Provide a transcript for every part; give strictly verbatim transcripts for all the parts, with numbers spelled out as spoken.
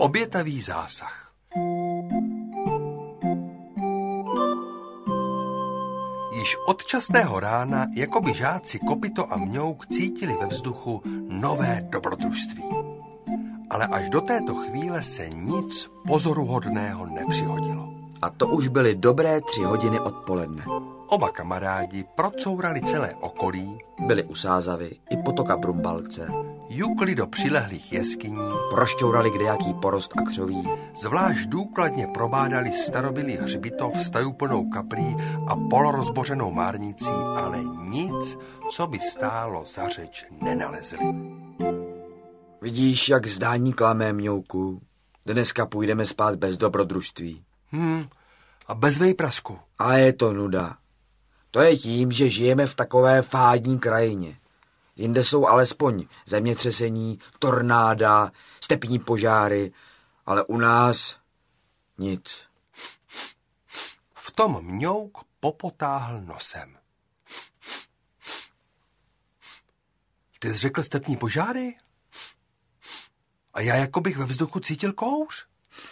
Obětavý zásah. Již od časného rána jakoby žáci Kopyto a Mňouk cítili ve vzduchu nové dobrodružství. Ale až do této chvíle se nic pozoruhodného nepřihodilo. A to už byly dobré tři hodiny odpoledne. Oba kamarádi procourali celé okolí, byli u Sázavy i potoka Brumbalce, jukli do přilehlých jeskyní, prošťourali kdejaký porost a křoví, zvlášť důkladně probádali starobylý hřbitov s tajuplnou kaplí a polorozbořenou márnicí, ale nic, co by stálo za řeč, nenalezli. Vidíš, jak zdání klame, Mňouku? Dneska půjdeme spát bez dobrodružství. Hmm, a bez vejprasku. A je to nuda. To je tím, že žijeme v takové fádní krajině. Jinde jsou alespoň zemětřesení, tornáda, stepní požáry, ale u nás nic. V tom Mňouk popotáhl nosem. Ty jsi řekl stepní požáry? A já jako bych ve vzduchu cítil kouř?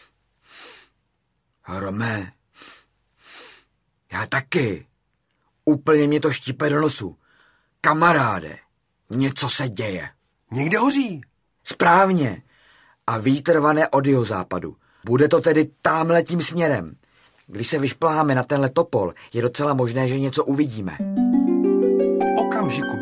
Hromé, já taky. Úplně mě to štípe do nosu. Kamaráde, něco se děje. Někde hoří. Správně. A vítr vane od jihozápadu. Bude to tedy támhletím směrem. Když se vyšplháme na tenhle topol, je docela možné, že něco uvidíme. V okamžiku